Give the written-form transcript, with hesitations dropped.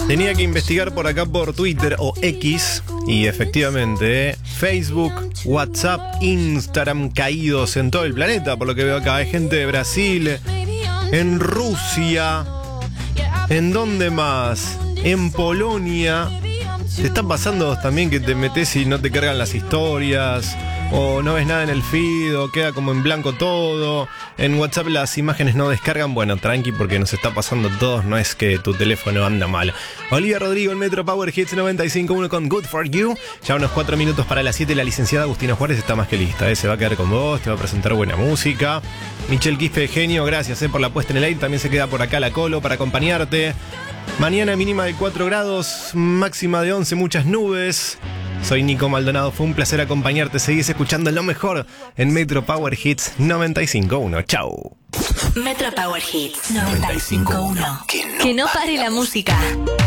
Tenía que investigar por acá por Twitter o X y efectivamente Facebook, WhatsApp, Instagram caídos en todo el planeta, por lo que veo acá. Hay gente de Brasil, en Rusia, ¿en dónde más? En Polonia. ¿Te está pasando también que te metes y no te cargan las historias? O no ves nada en el feed, o queda como en blanco todo. En WhatsApp las imágenes no descargan. Bueno, tranqui, porque nos está pasando a todos. No es que tu teléfono anda mal. Olivia Rodrigo en Metro Power Hits 95.1 con Good For You. Ya unos 4 minutos para las 7. La licenciada Agustina Juárez está más que lista, Se va a quedar con vos, te va a presentar buena música. Michelle Quispe, genio, gracias por la puesta en el aire. También se queda por acá la Colo para acompañarte. Mañana mínima de 4 grados, máxima de 11, muchas nubes. Soy Nico Maldonado, fue un placer acompañarte. Seguís escuchando lo mejor en Metro Power Hits 95.1. Chau. Metro Power Hits 95.1. Que no pare la música.